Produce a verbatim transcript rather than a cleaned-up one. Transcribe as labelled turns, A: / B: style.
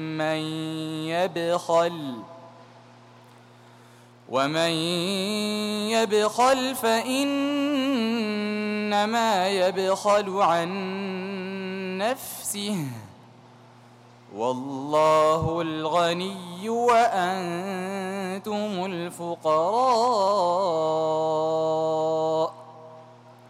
A: من يبخل ومن يبخل فإنما يبخل عن نفسه والله الغني وأنتم الفقراء